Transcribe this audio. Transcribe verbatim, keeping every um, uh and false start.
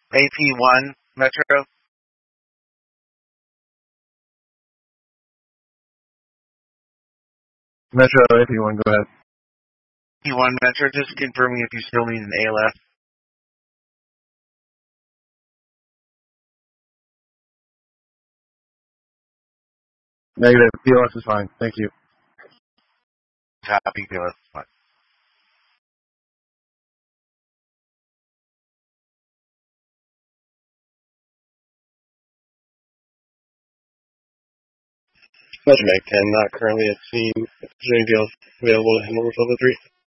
A P one, Metro. Metro, A P one, go ahead. A P one, Metro, just confirming if you still need an A L F. Negative. P L S is fine. Thank you. Copy, P L S is fine. Roger, Mag ten, not currently at scene. Is there anything else available to handle with level three?